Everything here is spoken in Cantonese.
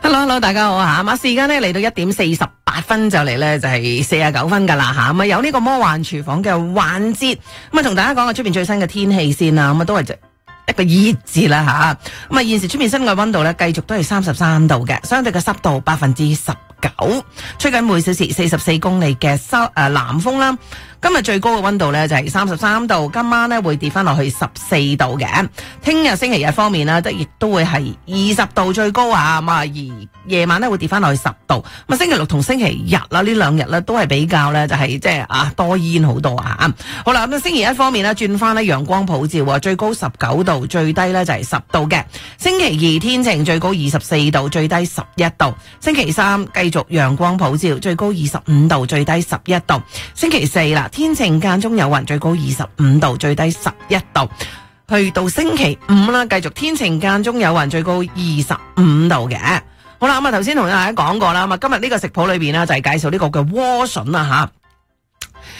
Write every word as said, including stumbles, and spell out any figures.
Hello，Hello， 大家好啊！咁啊，時間咧嚟到一點四十八分就嚟咧，就係四十九分噶啦吓。咁啊，有呢個魔幻廚房嘅環節，咁啊，同大家講下出邊最新嘅天氣先啦。咁啊，都係一個熱字啦吓。咁啊，現時出邊室外溫度咧，繼續都係三十三度嘅，相對嘅濕度百分之十九，吹緊每小時四十四公里嘅收誒南風啦。今日最高嘅溫度咧就係三十三度，今晚咧會跌翻落去十四度嘅。聽日星期日方面咧，亦都會係二十度最高啊，咁啊而夜晚咧會跌翻落去十度。咁啊星期六同星期日啦，呢兩日咧都係比較咧就係即係啊多煙好多啊。好啦，咁啊星期一方面咧轉翻咧陽光普照，最高十九度，最低咧就係十度嘅。星期二天晴，最高二十四度，最低十一度。星期三繼續陽光普照，最高二十五度，最低十一度。星期四啦。天晴間中有雲，最高二十五度，最低十一度。去到星期五啦，繼續天晴間中有雲，最高二十五度嘅。好啦，咁啊頭先同大家講過啦，咁啊今日呢個食譜裏邊呢，就係介紹呢個嘅萵筍啊吓。